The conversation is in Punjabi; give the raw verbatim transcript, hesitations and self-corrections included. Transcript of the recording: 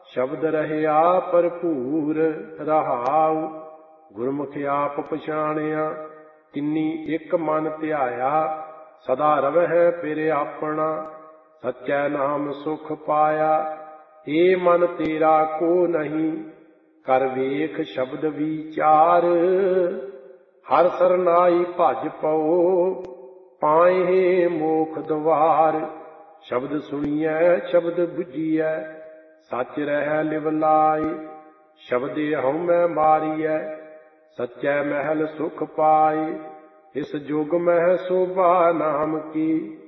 ਸ਼ਬਦ ਰਹਿਆ ਭਰਪੂਰ ਰਹਾਉ। ਗੁਰਮੁਖ ਆਪ ਪਛਾਣਿਆ ਤਿੰਨੀ ਇੱਕ ਮਨ ਧਿਆਇਆ। ਸਦਾ ਰਵਹਿ ਪਿਰ ਆਪਣਾ ਸੱਚੈ ਨਾਮ ਸੁਖ ਪਾਇਆ। ਏ ਮਨ ਤੇਰਾ ਕੋ ਨਹੀਂ ਕਰ ਵੇਖ ਸ਼ਬਦ ਵਿਚਾਰ। ਹਰਿ ਸਰਨਾਈ ਭਜ ਪਉ ਪਾਇਹਿ ਮੋਖ ਦੁਆਰ। ਸ਼ਬਦ ਸੁਣੀਐ ਸ਼ਬਦ ਬੁਝੀਐ ਸੱਚ ਰਹਿ ਲਿਵ ਲਾਇ। ਸ਼ਬਦੇ ਹਉਮੈ ਮਾਰੀਐ ਸੱਚੈ ਮਹਿਲ ਸੁਖ ਪਾਇ। ਇਸ ਜੁਗ ਮਹਿ ਸੋਭਾ ਨਾਮ ਕੀ